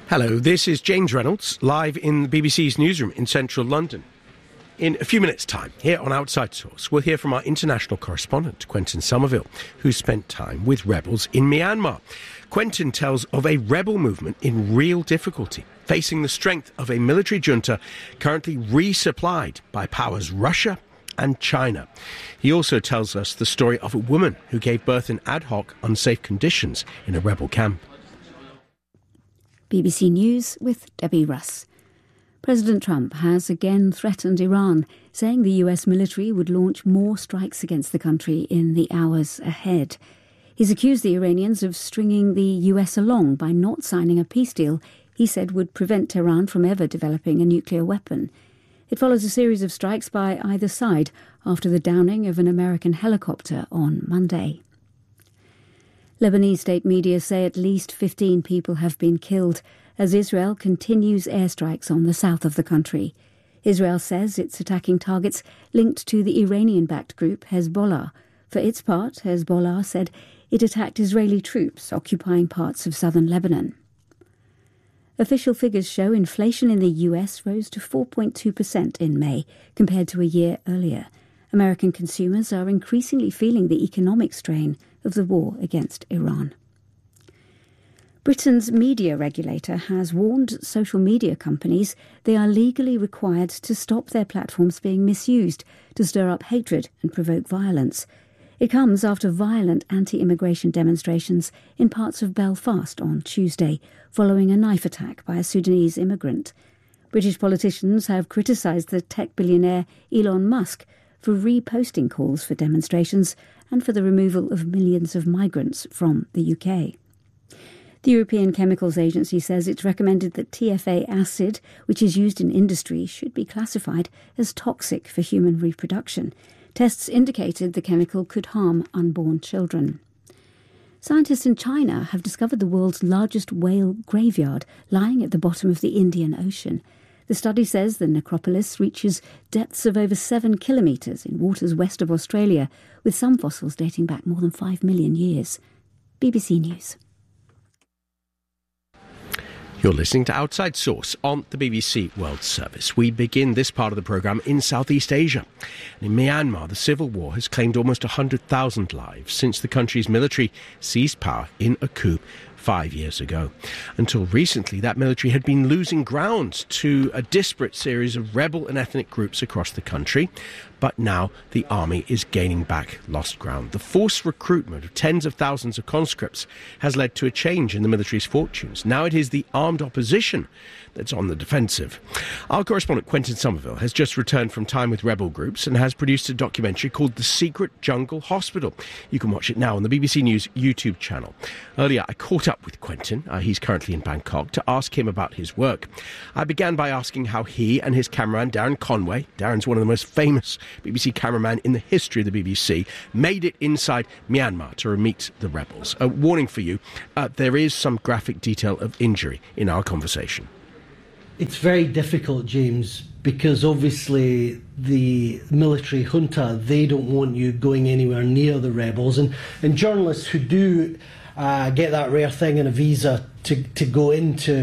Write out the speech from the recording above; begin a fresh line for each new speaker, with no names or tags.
Hello, this is James Reynolds, live in the BBC's newsroom in central London. In a few minutes' time, here on Outside Source, we'll hear from our international correspondent, Quentin Somerville, who spent time with rebels in Myanmar. Quentin tells of a rebel movement in real difficulty, facing the strength of a military junta currently resupplied by powers Russia and China. He also tells us the story of a woman who gave birth in ad hoc, unsafe conditions in a rebel camp.
BBC News with Debbie Russ. President Trump has again threatened Iran, saying the US military would launch more strikes against the country in the hours ahead. He's accused the Iranians of stringing the US along by not signing a peace deal he said would prevent Tehran from ever developing a nuclear weapon. It follows a series of strikes by either side after the downing of an American helicopter on Monday. Lebanese state media say at least 15 people have been killed as Israel continues airstrikes on the south of the country. Israel says it's attacking targets linked to the Iranian-backed group Hezbollah. For its part, Hezbollah said it attacked Israeli troops occupying parts of southern Lebanon. Official figures show inflation in the US rose to 4.2% in May, compared to a year earlier. American consumers are increasingly feeling the economic strain of the war against Iran. Britain's media regulator has warned social media companies they are legally required to stop their platforms being misused to stir up hatred and provoke violence. It comes after violent anti-immigration demonstrations in parts of Belfast on Tuesday, following a knife attack by a Sudanese immigrant. British politicians have criticised the tech billionaire Elon Musk for reposting calls for demonstrations and for the removal of millions of migrants from the UK. The European Chemicals Agency says it's recommended that TFA acid, which is used in industry, should be classified as toxic for human reproduction. Tests indicated the chemical could harm unborn children. Scientists in China have discovered the world's largest whale graveyard lying at the bottom of the Indian Ocean. The study says the necropolis reaches depths of over 7 kilometres in waters west of Australia, with some fossils dating back more than 5 million years. BBC News.
You're listening to Outside Source on the BBC World Service. We begin this part of the programme in Southeast Asia. In Myanmar, the civil war has claimed almost 100,000 lives since the country's military seized power in a coup 5 years ago. Until recently, that military had been losing ground to a disparate series of rebel and ethnic groups across the country. But now the army is gaining back lost ground. The forced recruitment of tens of thousands of conscripts has led to a change in the military's fortunes. Now it is the armed opposition that's on the defensive. Our correspondent Quentin Somerville has just returned from time with rebel groups and has produced a documentary called The Secret Jungle Hospital. You can watch it now on the BBC News YouTube channel. Earlier, I caught up with Quentin, he's currently in Bangkok, to ask him about his work. I began by asking how he and his cameraman Darren Conway, Darren's one of the most famous BBC cameraman in the history of the BBC, made it inside Myanmar to meet the rebels. A warning for you, there is some graphic detail of injury in our conversation.
It's very difficult, James, because obviously the military junta, they don't want you going anywhere near the rebels. And journalists who do get that rare thing in a visa to go into